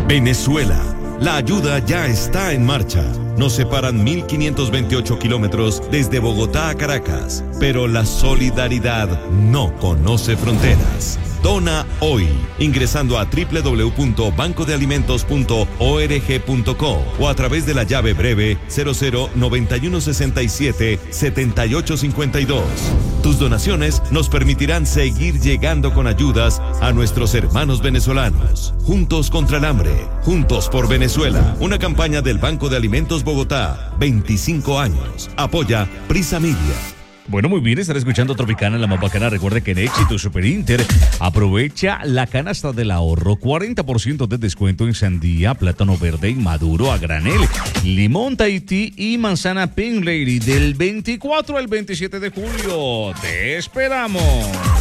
Venezuela. La ayuda ya está en marcha. Nos separan 1.528 kilómetros desde Bogotá a Caracas, pero la solidaridad no conoce fronteras. Dona hoy, ingresando a www.bancodealimentos.org.co o a través de la llave breve 0091677852. Tus donaciones nos permitirán seguir llegando con ayudas a nuestros hermanos venezolanos. Juntos contra el hambre, juntos por Venezuela. Una campaña del Banco de Alimentos Bogotá, 25 años. Apoya Prisa Media. Bueno, muy bien, estar escuchando Tropicana en la más bacana. Recuerde que en Éxito Super Inter aprovecha la canasta del ahorro. 40% de descuento en sandía, plátano verde y maduro a granel, limón Tahití y manzana Pink Lady del 24 al 27 de julio. ¡Te esperamos!